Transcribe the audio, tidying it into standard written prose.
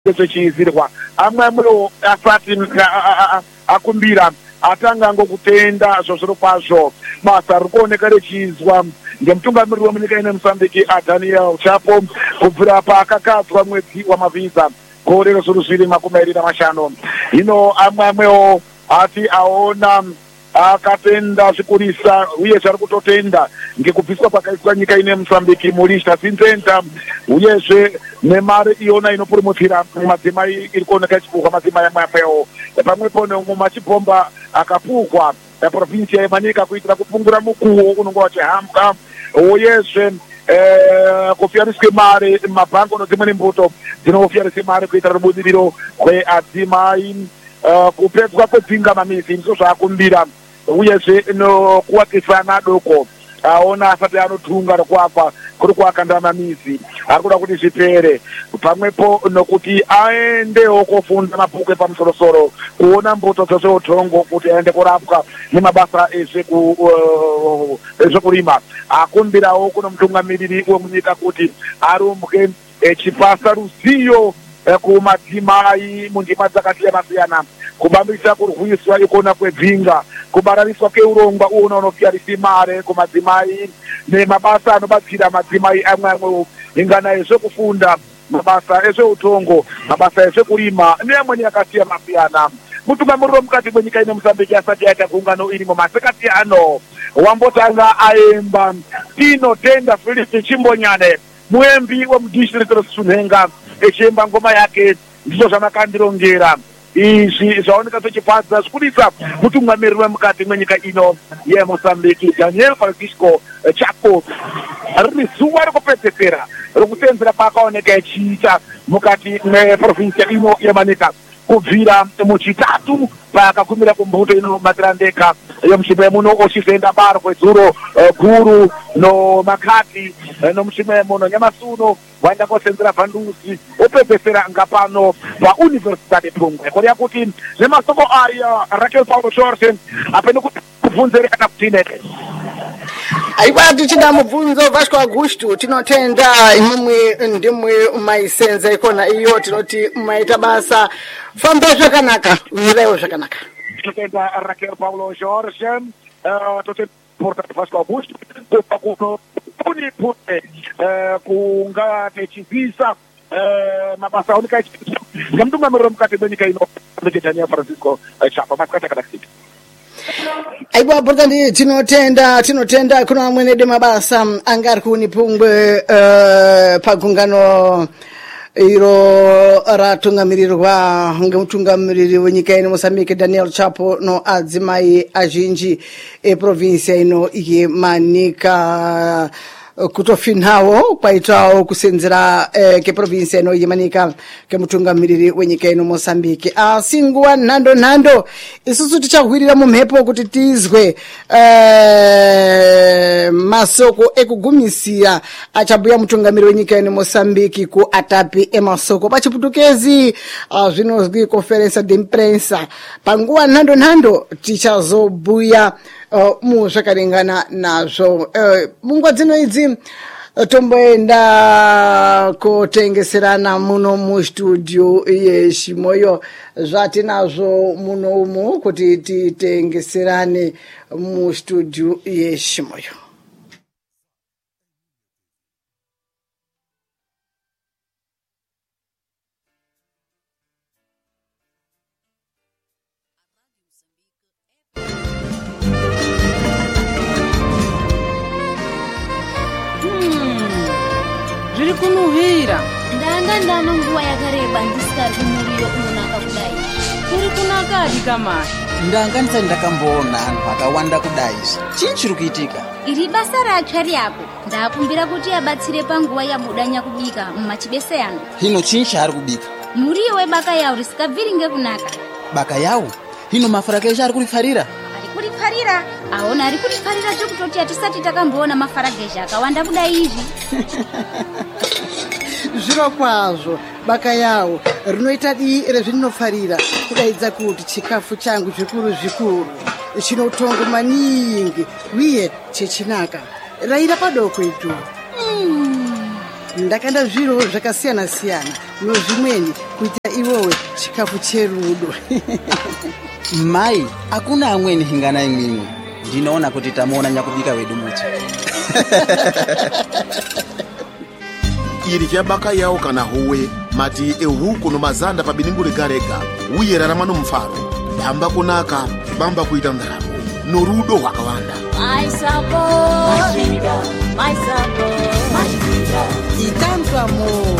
kwechizirwa amwe asati akumbira atanga ngokutenda zvozviro kwazvo basa rikuoneka rechizwa ngemutungamiriri wemunyika ine Mozambique Daniel Chapo kubvira paakakadzwa mwedzi wamavhiza gore rezoruzviri 25 hino amwewo ati aona akatenda zvikurisa uye zviri kutotenda ngekubviswa kwakaiswa nyika ine Mozambique mulista Vincenta uyezve nemari iona inopurumukira madzimai iri kuoneka ichipuhwa madzimai amwewo pamwepo neumwe machibhomba akapuhwa provinsia yemanika kuitira kupungura mukuwo unonga wachihambwa uyezve kufiyariswe mari mabhangi nedzimweni mbuto dzinofiyarise mari kuitira rubudiriro kweadzimai kupedzwa kwedzinga mamizi ndizvo zvaakumbira uyezve nokuwatisana adoko aona asati anotunga rokuapa kuri kuakanda mamizi ari kuda kuti zvipere pamwepo nokuti aendewo kofunda mabhuku epamusorosoro kuona mbuto dzezveutongo kuti aende kurapwa nemabasa ezvekurima akumbirawo kuno mutungamiriri wemunyika kuti arumbwe echipasa ruzivo kumadzimai mundima dzakasiyana-siyana kubambisa kurwiswa ikona kwedzinga kubarariswa keurongwa uona unofiyarise mare kumadzimai nemabasa anobatsira madzimai amwewo ingana ezvekufunda mabasa ezveutongo mabasa ezvekurima neamweni akasiyana-siyana mutungamiriri mukati mwenyika ine Mozambique asati aita gungano irimo masikati ano wambotanga aemba tinotenda Felix Chimbonyane muembi wemudistrict resunhenga echemba ngoma yake ndizvo zvamakandirongera izvi zvaoneka zvichifadza zvikurisa mutungamiriri wemukati mwenyika ino yeMozambique Daniel Francisco Chapo riri zuva rekupedzesera rekusenzera paakaoneka echiita mukati meprovinsia ino yemanika kubvira muchitatu paakakumira kumbuto inomatira ndeka yomuchimwe muno ochizenda baro kwedzuro guru nomakati nomuchimwe muno nyamasuno waenda kosenzera bhanduzi opepesera ngapano pauniversitati Pungwe korea kuti nemasoko aya Raquel Paulo Jorge apende kubvunzere kana kutineke aiwa tichida mubvunzo Vasco Augusto tinotenda imwe ndimwe maisenza ikona iyo tinoti maita basa famba zvakanaka uyirewo zvakanaka tinotenda Raquel Paulo Jorge totenda porta Vasco Augusto kupa kuno kunipute kunga techivisa mabasa aoneka ngamtungamiriri mukati mwenyika ino Daniel Francisco Chapo masikati kadakisika aiwa portandi tinotenda kuna amwenede mabasa anga ari kuNipungwe pagungano iro ratungamirirwa ngemutungamiriri wenyika ino Mozambique Daniel Chapo no adzimai azhinji eprovinsia ino yemanika kutofinhawo kwaitawo kusenzera keprovinsia ino yemanika kemutungamiriri wenyika ino Mozambique asi nguwa nhando isusu tichahwirira mumhepo kuti tizwe masoko ekugumisira achabhuya mutungamiriri wenyika ino Mozambique ku atapi emasoko pachiputukezi zvinozwi conference de imprensa panguwa nhando tichazobhuya muzvakarengana nazvo munguva dzino idzi tomboenda kotengeserana muno mustudio yeshimoyo zvatinazvo muno umu kuti titengeserane mustudio yeshimoyo. Zviri kunuhwira ndanga nguva yakareba ndisikari kumuriyo kunonaka kudai. Kuri kunakadi kamai ndanga ndisati ndakamboona vanhu vakawanda kudai. Chii chiri kuitika? Iri basa ratsva ryako ndakumbira kuti abatsire panguva yabuda nyakubika mumachibese ano. Hino chii chaari kubika? Muriyo webaka yawo risikabviri ngekunaka. Baka yawo? Hino mafaraka eshe ari kurifarira? Kurifarira aona ari kurifarira chokutoti atisati takamboona mafaragesha akawanda kudai izvi. Zviro kwazvo baka yawo rinoita dii rezvinofarira kudaidza kuti chikafu changu zvikuru chinotongo maningi uye chechinaka raira padoko itu. Ndakanda zviro zvakasiyana nozvimweni kuita iwewe chikafu cherudo. Mai, hakuna amweni hingana imwimwe. Ndinoona kuti tamuona nyakubika wedu mucha. Iri chabaka yawo kana howe mati ehuku nomazanda pabinimbu regarega uye raramano mfaro bamba kunaka bamba kuita ndaramo norudo hwakawanda. Itambwa mo